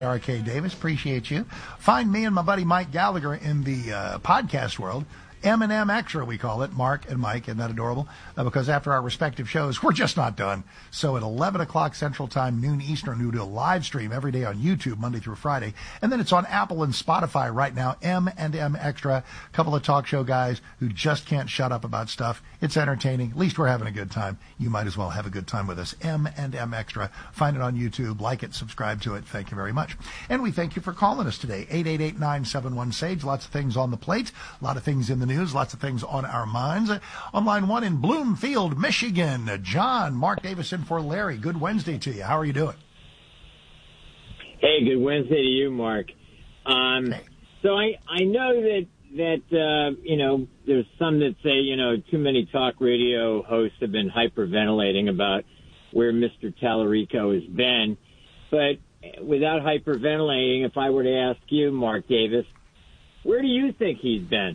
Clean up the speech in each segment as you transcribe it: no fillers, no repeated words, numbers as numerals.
R.K. Davis, appreciate you. Find me and my buddy Mike Gallagher in the podcast world. M&M Extra, we call it, Mark and Mike. Isn't that adorable? Because after our respective shows, we're just not done. So at 11 o'clock Central Time, noon Eastern, we do a live stream every day on YouTube, Monday through Friday. And then it's on Apple and Spotify right now, M&M Extra. A couple of talk show guys who just can't shut up about stuff. It's entertaining. At least we're having a good time. You might as well have a good time with us. M&M Extra. Find it on YouTube. Like it. Subscribe to it. Thank you very much. And we thank you for calling us today. 888-971-SAGE. Lots of things on the plate. A lot of things in the news, lots of things on our minds. On line one in Bloomfield, Michigan, John, Mark Davis in for Larry. Good Wednesday to you. How are you doing? Hey, good Wednesday to you, Mark. Hey. So I know that there's some that say, too many talk radio hosts have been hyperventilating about where Mr. Tallarico has been. But without hyperventilating, if I were to ask you, Mark Davis, where do you think he's been?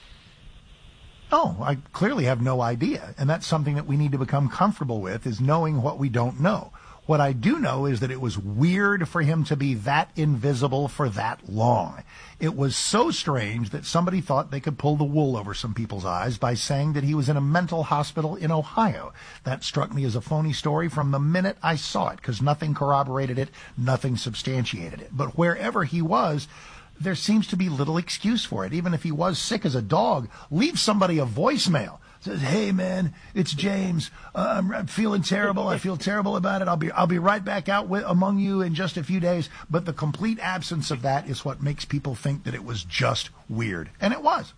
Oh, I clearly have no idea. And that's something that we need to become comfortable with, is knowing what we don't know. What I do know is that it was weird for him to be that invisible for that long. It was so strange that somebody thought they could pull the wool over some people's eyes by saying that he was in a mental hospital in Ohio. That struck me as a phony story from the minute I saw it, because nothing corroborated it, nothing substantiated it. But wherever he was, there seems to be little excuse for it. Even if he was sick as a dog, leave somebody a voicemail. Says, hey, man, it's James. I'm feeling terrible. I feel terrible about it. I'll be right back out among you in just a few days. But the complete absence of that is what makes people think that it was just weird. And it was.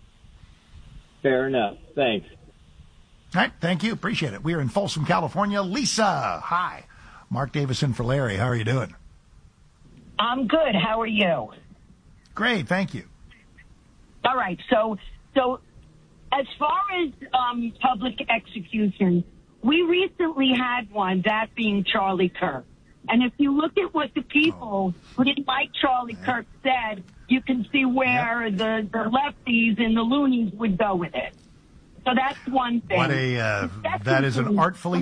Fair enough. Thanks. All right. Thank you. Appreciate it. We are in Folsom, California. Lisa, hi. Mark Davis in for Larry. How are you doing? I'm good. How are you? Great. Thank you. All right. So as far as public execution, we recently had one, that being Charlie Kirk. And if you look at what the people who didn't like Charlie Kirk said, you can see where the lefties and the loonies would go with it. So that's one thing. That is an artfully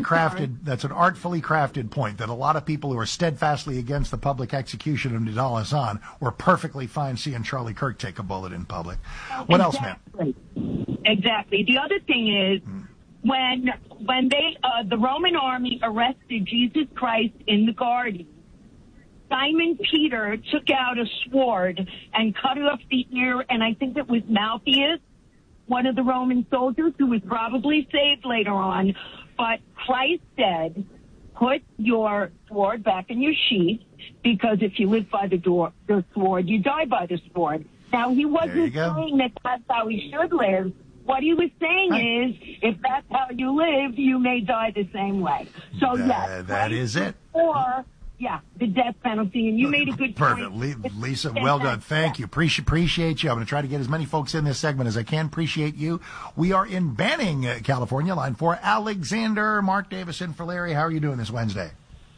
crafted point, that a lot of people who are steadfastly against the public execution of Nidal Hasan were perfectly fine seeing Charlie Kirk take a bullet in public. What else, ma'am? Exactly. The other thing is, when they the Roman army arrested Jesus Christ in the garden, Simon Peter took out a sword and cut off the ear, and I think it was Malchus, one of the Roman soldiers who was probably saved later on. But Christ said, put your sword back in your sheath, because if you live by the sword, you die by the sword. Now, he wasn't saying that that's how he should live. What he was saying is, if that's how you live, you may die the same way. So, that is it. Or, the death penalty. And you made a good point. Perfect. Lisa, well done. Thank you. Appreciate you. I'm going to try to get as many folks in this segment as I can. Appreciate you. We are in Banning, California. Line 4, Alexander. Mark Davis in for Larry. How are you doing this Wednesday?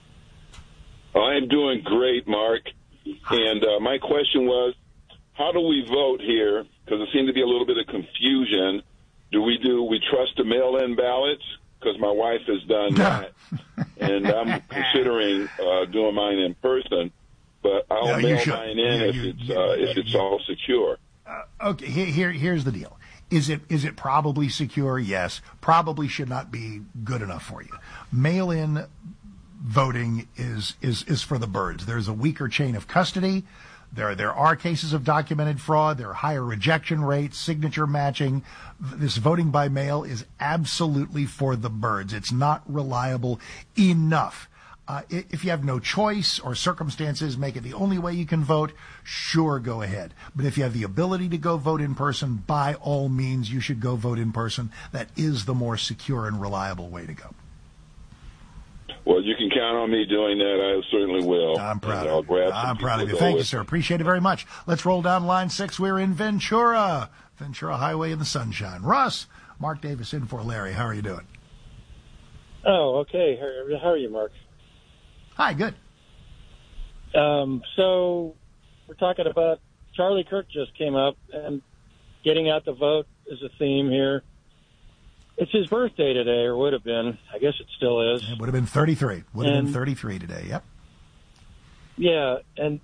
I'm doing great, Mark. And my question was, how do we vote here? Because there seemed to be a little bit of confusion. Do we trust the mail-in ballots? Because my wife has done that, and I'm considering doing mine in person. But I'll mail mine in if it's all secure. Okay, here's the deal. Is it probably secure? Yes. Probably should not be good enough for you. Mail-in voting is for the birds. There's a weaker chain of custody. There are cases of documented fraud. There are higher rejection rates, signature matching. This voting by mail is absolutely for the birds. It's not reliable enough. If you have no choice or circumstances make it the only way you can vote, sure, go ahead. But if you have the ability to go vote in person, by all means, you should go vote in person. That is the more secure and reliable way to go. Well, you can count on me doing that. I certainly will. I'm proud of you. Thank you, sir. Appreciate it very much. Let's roll down line 6. We're in Ventura Highway in the sunshine. Russ, Mark Davis in for Larry. How are you doing? Oh, okay. How are you, Mark? Hi, good. So we're talking about Charlie Kirk just came up, and getting out the vote is a theme here. It's his birthday today, or would have been. I guess it still is. It would have been 33. Would have been 33 today, yep. Yeah, and